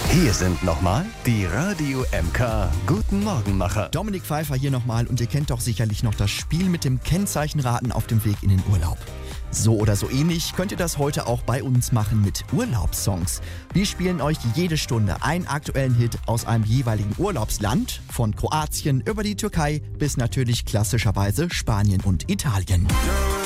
Hier sind nochmal die Radio MK Guten Morgenmacher. Dominik Pfeiffer hier nochmal und ihr kennt doch sicherlich noch das Spiel mit dem Kennzeichenraten auf dem Weg in den Urlaub. So oder so ähnlich könnt ihr das heute auch bei uns machen mit Urlaubssongs. Wir spielen euch jede Stunde einen aktuellen Hit aus einem jeweiligen Urlaubsland, von Kroatien über die Türkei bis natürlich klassischerweise Spanien und Italien.